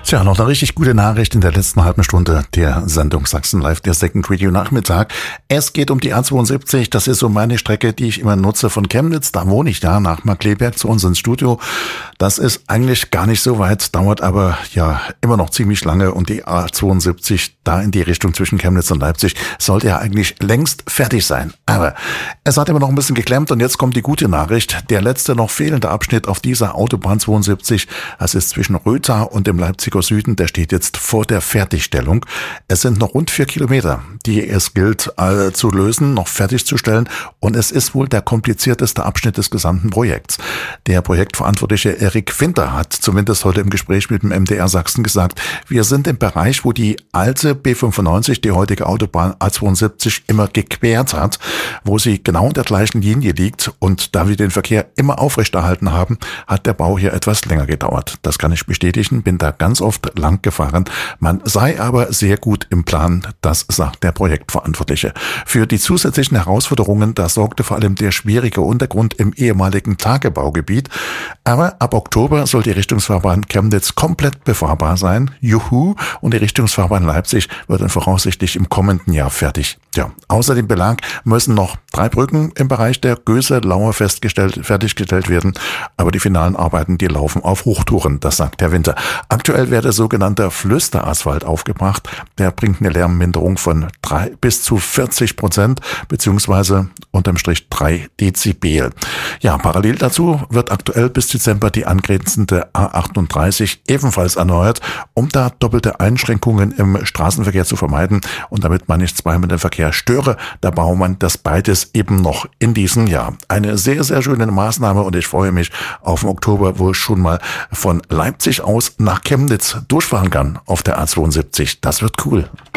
Tja, noch eine richtig gute Nachricht in der letzten halben Stunde der Sendung Sachsen Live, der Second Radio Nachmittag. Es geht um die A72, das ist so meine Strecke, die ich immer nutze von Chemnitz, da wohne ich da, nach Markkleeberg zu uns ins Studio. Das ist eigentlich gar nicht so weit, dauert aber ja immer noch ziemlich lange und die A72 da in die Richtung zwischen Chemnitz und Leipzig sollte ja eigentlich längst fertig sein. Aber es hat immer noch ein bisschen geklemmt und jetzt kommt die gute Nachricht. Der letzte noch fehlende Abschnitt auf dieser Autobahn 72, das ist zwischen Rötha und dem Leipziger Süden, der steht jetzt vor der Fertigstellung. Es sind noch rund 4 Kilometer, die es gilt zu lösen, noch fertigzustellen und es ist wohl der komplizierteste Abschnitt des gesamten Projekts. Der Projektverantwortliche Erik Winter hat zumindest heute im Gespräch mit dem MDR Sachsen gesagt, wir sind im Bereich, wo die alte B95, die heutige Autobahn A72, immer gequert hat, wo sie genau in der gleichen Linie liegt und da wir den Verkehr immer aufrechterhalten haben, hat der Bau hier etwas länger gedauert. Das kann ich bestätigen, bin da ganz oft lang gefahren. Man sei aber sehr gut im Plan, das sagt der Projektverantwortliche. Für die zusätzlichen Herausforderungen, da sorgte vor allem der schwierige Untergrund im ehemaligen Tagebaugebiet. Aber ab Oktober soll die Richtungsfahrbahn Chemnitz komplett befahrbar sein. Juhu! Und die Richtungsfahrbahn Leipzig wird dann voraussichtlich im kommenden Jahr fertig. Ja, außer dem Belag müssen noch 3 Brücken im Bereich der Göse-Lauer fertiggestellt werden. Aber die finalen Arbeiten, die laufen auf Hochtouren, das sagt Herr Winter. Aktuell werde sogenannter Flüsterasphalt aufgebracht. Der bringt eine Lärmminderung von 3 bis zu 40%, beziehungsweise unterm Strich 3 Dezibel. Ja, parallel dazu wird aktuell bis Dezember die angrenzende A38 ebenfalls erneuert, um da doppelte Einschränkungen im Straßenverkehr zu vermeiden. Und damit man nicht zweimal den Verkehr störe, da baut man das beides eben noch in diesem Jahr. Eine sehr, sehr schöne Maßnahme und ich freue mich auf den Oktober, wo ich schon mal von Leipzig aus nach Chemnitz durchfahren kann auf der A72. Das wird cool.